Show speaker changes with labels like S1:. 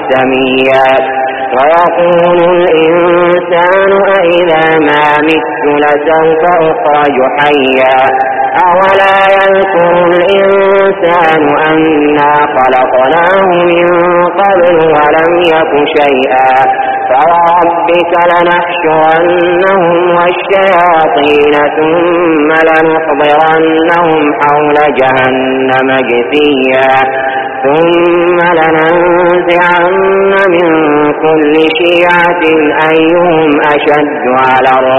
S1: سميا ويقول الإنسان أإذا ما مت لسوف أخرج حيا أولا يذكر الإنسان أنا خلقناه من قبل ولم يك شيئا فوربك لنحشرنهم والشياطين ثم لنحضرنهم حول جهنم جثيا ثم لننزعن من كل شيعة أيهم أشد على